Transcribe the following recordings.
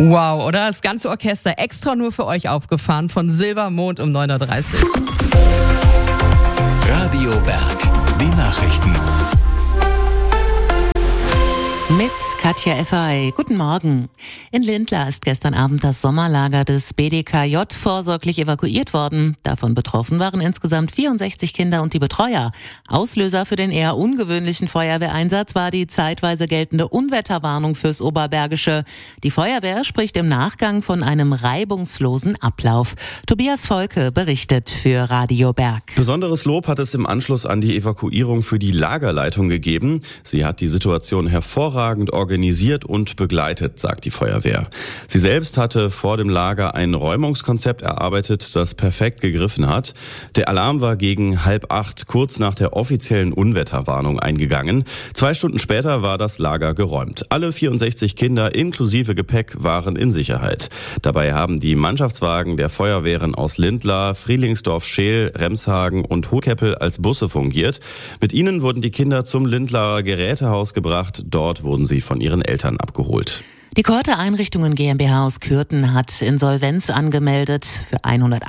Wow, oder? Das ganze Orchester extra nur für euch aufgefahren von Silbermond um 9.30 Uhr. Radio Berg, die Nachrichten. Mit Katja Effay. Guten Morgen. In Lindlar ist gestern Abend das Sommerlager des BDKJ vorsorglich evakuiert worden. Davon betroffen waren insgesamt 64 Kinder und die Betreuer. Auslöser für den eher ungewöhnlichen Feuerwehreinsatz war die zeitweise geltende Unwetterwarnung fürs Oberbergische. Die Feuerwehr spricht im Nachgang von einem reibungslosen Ablauf. Tobias Volke berichtet für Radio Berg. Besonderes Lob hat es im Anschluss an die Evakuierung für die Lagerleitung gegeben. Sie hat die Situation hervorragend organisiert und begleitet, sagt die Feuerwehr. Sie selbst hatte vor dem Lager ein Räumungskonzept erarbeitet, das perfekt gegriffen hat. Der Alarm war gegen 7:30, kurz nach der offiziellen Unwetterwarnung, eingegangen. 2 Stunden später war das Lager geräumt. Alle 64 Kinder inklusive Gepäck waren in Sicherheit. Dabei haben die Mannschaftswagen der Feuerwehren aus Lindlar, Frielingsdorf-Scheel, Remshagen und Hohkeppel als Busse fungiert. Mit ihnen wurden die Kinder zum Lindlarer Gerätehaus gebracht. Dort wurden sie von ihren Eltern abgeholt. Die Korte Einrichtungen GmbH aus Kürten hat Insolvenz angemeldet. Für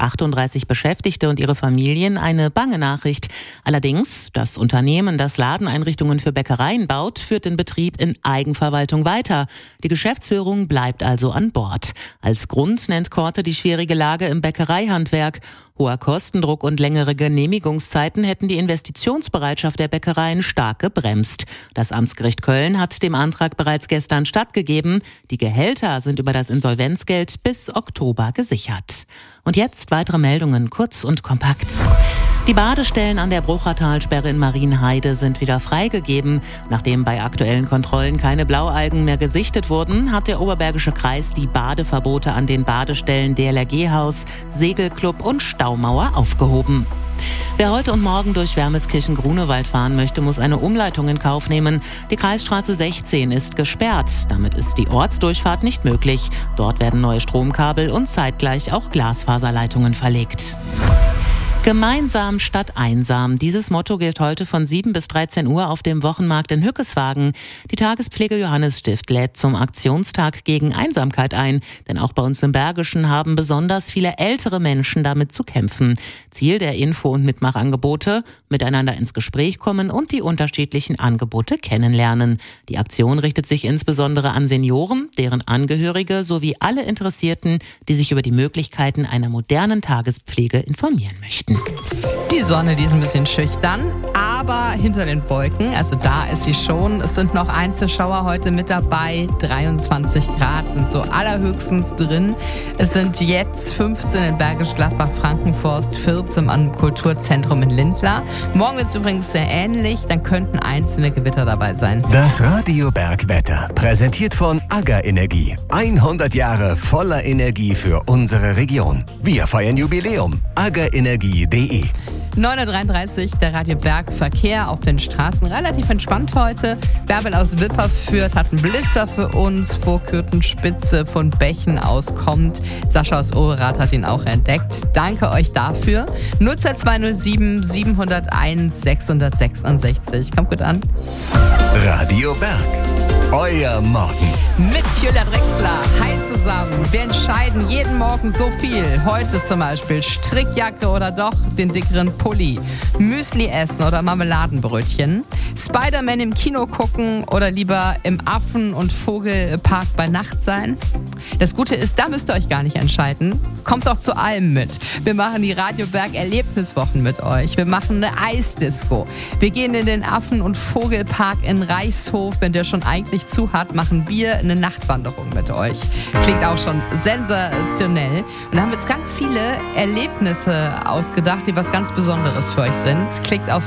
138 Beschäftigte und ihre Familien eine bange Nachricht. Allerdings, das Unternehmen, das Ladeneinrichtungen für Bäckereien baut, führt den Betrieb in Eigenverwaltung weiter. Die Geschäftsführung bleibt also an Bord. Als Grund nennt Korte die schwierige Lage im Bäckereihandwerk. Hoher Kostendruck und längere Genehmigungszeiten hätten die Investitionsbereitschaft der Bäckereien stark gebremst. Das Amtsgericht Köln hat dem Antrag bereits gestern stattgegeben. Die Gehälter sind über das Insolvenzgeld bis Oktober gesichert. Und jetzt weitere Meldungen, kurz und kompakt. Die Badestellen an der Bruchertalsperre in Marienheide sind wieder freigegeben. Nachdem bei aktuellen Kontrollen keine Blaualgen mehr gesichtet wurden, hat der Oberbergische Kreis die Badeverbote an den Badestellen DLRG-Haus, Segelclub und Staumauer aufgehoben. Wer heute und morgen durch Wermelskirchen-Grunewald fahren möchte, muss eine Umleitung in Kauf nehmen. Die Kreisstraße 16 ist gesperrt. Damit ist die Ortsdurchfahrt nicht möglich. Dort werden neue Stromkabel und zeitgleich auch Glasfaserleitungen verlegt. Gemeinsam statt einsam. Dieses Motto gilt heute von 7 bis 13 Uhr auf dem Wochenmarkt in Hückeswagen. Die Tagespflege Johannesstift lädt zum Aktionstag gegen Einsamkeit ein. Denn auch bei uns im Bergischen haben besonders viele ältere Menschen damit zu kämpfen. Ziel der Info- und Mitmachangebote: miteinander ins Gespräch kommen und die unterschiedlichen Angebote kennenlernen. Die Aktion richtet sich insbesondere an Senioren, deren Angehörige sowie alle Interessierten, die sich über die Möglichkeiten einer modernen Tagespflege informieren möchten. Die Sonne, die ist ein bisschen schüchtern, aber hinter den Wolken, also da ist sie schon. Es sind noch Einzelschauer heute mit dabei. 23 Grad sind so allerhöchstens drin. Es sind jetzt 15 in Bergisch Gladbach, Frankenforst, 14 am Kulturzentrum in Lindlar. Morgen wird es übrigens sehr ähnlich, dann könnten einzelne Gewitter dabei sein. Das Radio Berg Wetter, präsentiert von AGA Energie. 100 Jahre voller Energie für unsere Region. Wir feiern Jubiläum. agaenergie.de 9.33 Uhr, der Radio Berg Verkehr auf den Straßen. Relativ entspannt heute. Bärbel aus Wipperfürth hat einen Blitzer für uns. Vor Kürtenspitze von Bächen aus kommt. Sascha aus Overath hat ihn auch entdeckt. Danke euch dafür. Nutzer 207 701 666. Kommt gut an. Radio Berg, euer Morgen. Mit Julia Drechsler. Hi zusammen. Wir entscheiden jeden Morgen so viel. Heute zum Beispiel Strickjacke oder doch den dickeren Pulli. Müsli essen oder Marmeladenbrötchen. Spider-Man im Kino gucken oder lieber im Affen- und Vogelpark bei Nacht sein. Das Gute ist, da müsst ihr euch gar nicht entscheiden. Kommt doch zu allem mit. Wir machen die Radio Berg Erlebniswochen mit euch. Wir machen eine Eisdisco. Wir gehen in den Affen- und Vogelpark in Reichshof. Wenn der schon eigentlich zu hat, machen wir eine Nachtwanderung mit euch. Klingt auch schon sensationell. Und da haben wir jetzt ganz viele Erlebnisse ausgedacht, die was ganz Besonderes für euch sind. Klickt auf